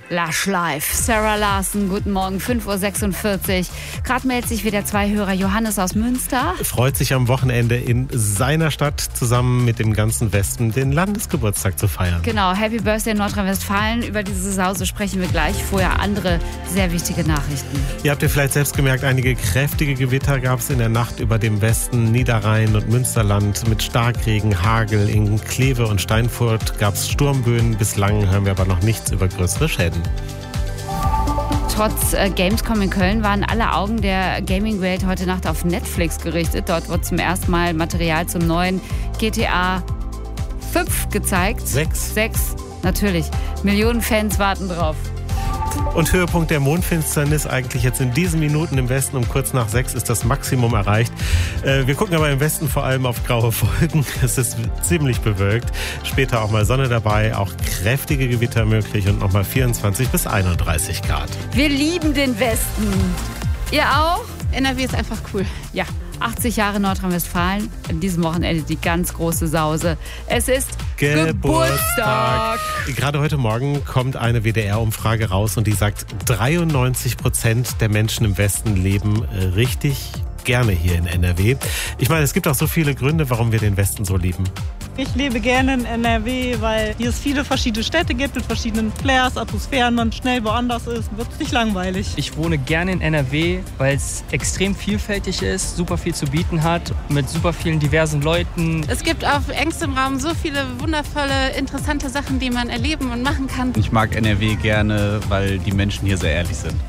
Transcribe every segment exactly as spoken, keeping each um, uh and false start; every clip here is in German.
Lush Life. Sarah Larson, guten Morgen, fünf Uhr sechsundvierzig. Gerade meldet sich wieder zwei Hörer. Johannes aus Münster. Freut sich am Wochenende in seiner Stadt zusammen mit dem ganzen Westen den Landesgeburtstag zu feiern. Genau, Happy Birthday in Nordrhein-Westfalen. Über diese Sause sprechen wir gleich. Vorher andere sehr wichtige Nachrichten. Ihr habt ja vielleicht selbst gemerkt, einige kräftige Gewitter gab es in der Nacht über dem Westen, Niederrhein und Münsterland mit Starkregen, Hagel. In Kleve und Steinfurt gab es Sturmböen. Bislang hören wir aber noch nichts über größere Schäden. Trotz äh, Gamescom in Köln waren alle Augen der Gaming-Welt heute Nacht auf Netflix gerichtet. Dort wird zum ersten Mal Material zum neuen G T A fünf gezeigt. Sechs. Sechs, natürlich. Millionen Fans warten drauf. Und Höhepunkt der Mondfinsternis eigentlich jetzt in diesen Minuten im Westen um kurz nach sechs ist das Maximum erreicht. Äh, wir gucken aber im Westen vor allem auf graue Wolken. Es ist ziemlich bewölkt. Später auch mal Sonne dabei, auch kräftige Gewitter möglich und nochmal vierundzwanzig bis einunddreißig Grad. Wir lieben den Westen. Ihr auch? N R W ist einfach cool. Ja, achtzig Jahre Nordrhein-Westfalen. An diesem Wochenende die ganz große Sause. Es ist Geburtstag. Geburtstag. Gerade heute Morgen kommt eine W D R-Umfrage raus und die sagt, dreiundneunzig Prozent der Menschen im Westen leben richtig gerne hier in N R W. Ich meine, es gibt auch so viele Gründe, warum wir den Westen so lieben. Ich lebe gerne in N R W, weil hier es viele verschiedene Städte gibt mit verschiedenen Flairs, Atmosphären, man schnell woanders ist, wird es nicht langweilig. Ich wohne gerne in N R W, weil es extrem vielfältig ist, super viel zu bieten hat, mit super vielen diversen Leuten. Es gibt auf engstem Raum so viele wundervolle, interessante Sachen, die man erleben und machen kann. Ich mag N R W gerne, weil die Menschen hier sehr ehrlich sind.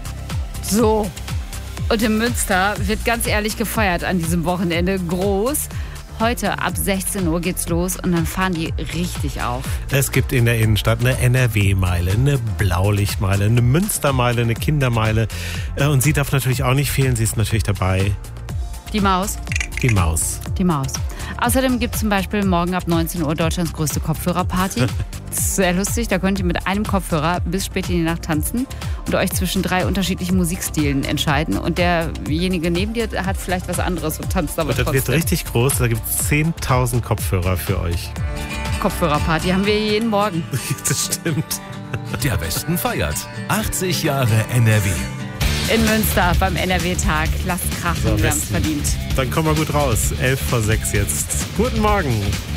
So, und in Münster wird ganz ehrlich gefeiert an diesem Wochenende groß. Heute ab sechzehn Uhr geht's los und dann fahren die richtig auf. Es gibt in der Innenstadt eine N R W-Meile, eine Blaulichtmeile, eine Münstermeile, eine Kindermeile. Und sie darf natürlich auch nicht fehlen, sie ist natürlich dabei. Die Maus. Die Maus. Die Maus. Außerdem gibt es zum Beispiel morgen ab neunzehn Uhr Deutschlands größte Kopfhörerparty. Das ist sehr lustig, da könnt ihr mit einem Kopfhörer bis spät in die Nacht tanzen und euch zwischen drei unterschiedlichen Musikstilen entscheiden. Und derjenige neben dir hat vielleicht was anderes und tanzt aber und das trotzdem. wird richtig groß, da gibt es zehntausend Kopfhörer für euch. Kopfhörerparty haben wir jeden Morgen. Das stimmt. Der Westen feiert achtzig Jahre N R W. In Münster beim N R W-Tag. Lasst krachen, So, wir haben es verdient. Dann kommen wir gut raus. elf vor sechs jetzt. Guten Morgen.